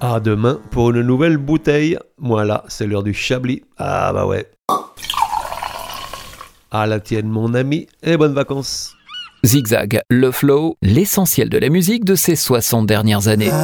À demain pour une nouvelle bouteille. Moi là, c'est l'heure du Chablis. Ah bah ouais. À la tienne mon ami et bonnes vacances. Zigzag, le flow, l'essentiel de la musique de ces 60 dernières années.